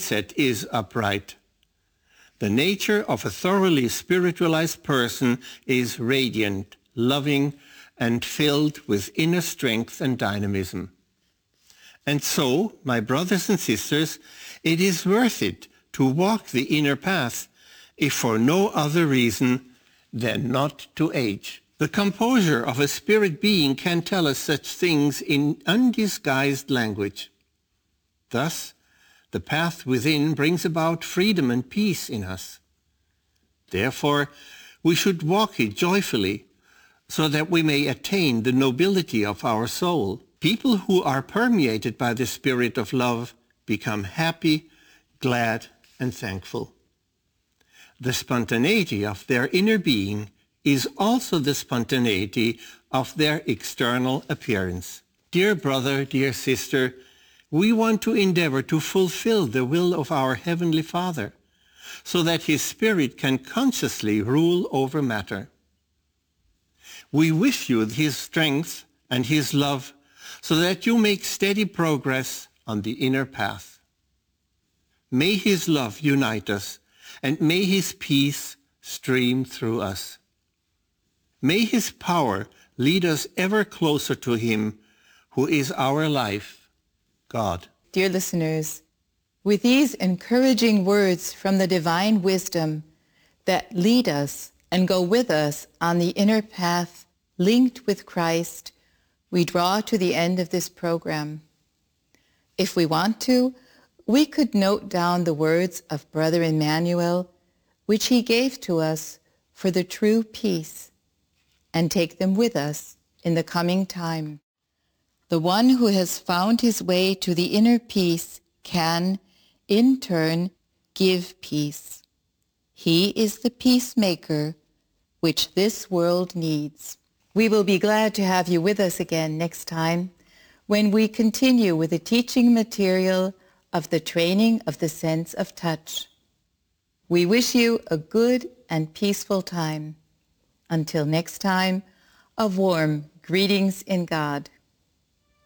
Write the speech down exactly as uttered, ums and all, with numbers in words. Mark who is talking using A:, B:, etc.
A: mindset is upright. The nature of a thoroughly spiritualized person is radiant, loving, and filled with inner strength and dynamism. And so, my brothers and sisters, it is worth it to walk the inner path, if for no other reason than not to age. The composure of a spirit being can tell us such things in undisguised language. Thus, the path within brings about freedom and peace in us. Therefore, we should walk it joyfully, so that we may attain the nobility of our soul. People who are permeated by the spirit of love become happy, glad, and thankful. The spontaneity of their inner being is also the spontaneity of their external appearance. Dear brother, dear sister, we want to endeavor to fulfill the will of our Heavenly Father, so that His Spirit can consciously rule over matter. We wish you His strength and His love, so that you make steady progress on the inner path. May His love unite us, and may His peace stream through us. May His power lead us ever closer to Him, who is our life, God.
B: Dear listeners, with these encouraging words from the divine wisdom that lead us and go with us on the inner path linked with Christ, we draw to the end of this program. If we want to, we could note down the words of Brother Emmanuel, which he gave to us for the true peace, and take them with us in the coming time. The one who has found his way to the inner peace can, in turn, give peace. He is the peacemaker which this world needs. We will be glad to have you with us again next time when we continue with the teaching material of the training of the sense of touch. We wish you a good and peaceful time. Until next time, a warm greetings in God.